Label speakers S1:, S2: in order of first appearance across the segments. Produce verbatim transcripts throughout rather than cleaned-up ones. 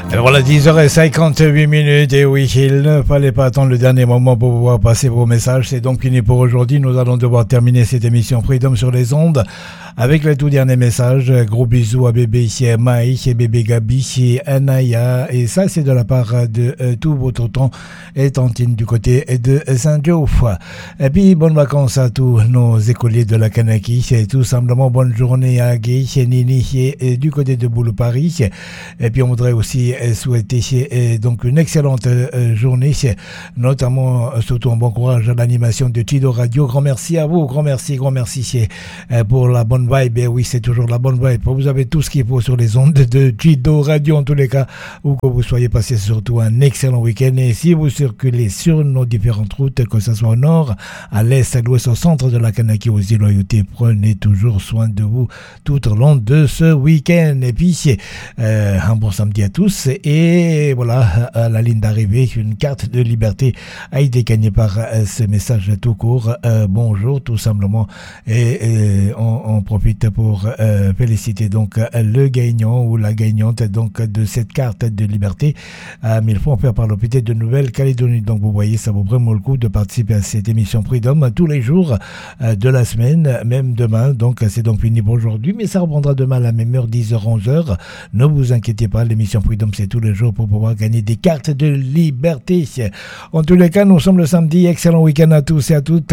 S1: Alors voilà, dix heures cinquante-huit minutes, et oui, il ne fallait pas attendre le dernier moment pour pouvoir passer vos messages. C'est donc fini pour aujourd'hui. Nous allons devoir terminer cette émission Freedom sur les ondes avec le tout dernier message. Gros bisous à bébé Maï, bébé Gabi, Anaya, et ça c'est de la part de euh, tout votre tonton et tantine du côté de Saint-Jouf. Et puis bonnes vacances à tous nos écoliers de la Kanaki, et tout simplement bonne journée à Guy, Nini et du côté de Boulou Paris. Et puis on voudrait aussi souhaiter euh, donc une excellente euh, journée, notamment euh, surtout un bon courage à l'animation de Tido Radio. Grand merci à vous, grand merci, grand merci euh, pour la bonne vibe. Et oui, c'est toujours la bonne vibe. Vous avez tout ce qu'il faut sur les ondes de Tido Radio en tous les cas, où que vous soyez passé surtout un excellent week-end. Et si vous circulez sur nos différentes routes, que ce soit au nord, à l'est, à l'ouest, au centre de la Kanaki, aux îles Loyauté, prenez toujours soin de vous tout au long de ce week-end. Et puis euh, un bon samedi à tous. Et voilà, à la ligne d'arrivée, une carte de liberté a été gagnée par euh, ce message tout court. Euh, bonjour, tout simplement. Et, et on, on profite pour euh, féliciter donc le gagnant ou la gagnante donc de cette carte de liberté à mille francs offert par l'hôpital de Nouvelle-Calédonie. Donc vous voyez, ça vaut vraiment le coup de participer à cette émission Freedom tous les jours euh, de la semaine, même demain. Donc c'est donc fini pour aujourd'hui, mais ça reprendra demain à la même heure, dix heures, onze heures. Ne vous inquiétez pas, l'émission Freedom c'est tous les jours pour pouvoir gagner des cartes de liberté. En tous les cas, nous sommes le samedi. Excellent week-end à tous et à toutes,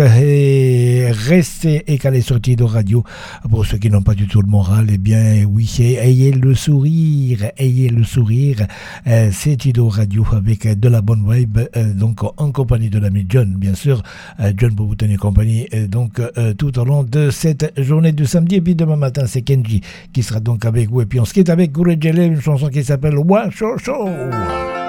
S1: et restez écalés sur Tido Radio. Pour ceux qui n'ont pas du tout le moral, eh bien oui, ayez le sourire, ayez le sourire. Euh, c'est Tido Radio avec de la bonne vibe, euh, donc en compagnie de l'ami John, bien sûr. Euh, John pour vous tenir compagnie euh, donc euh, tout au long de cette journée du samedi. Et puis demain matin, c'est Kenji qui sera donc avec vous. Et puis on se quitte avec Gouret Jelly, une chanson qui s'appelle Wa Show Show.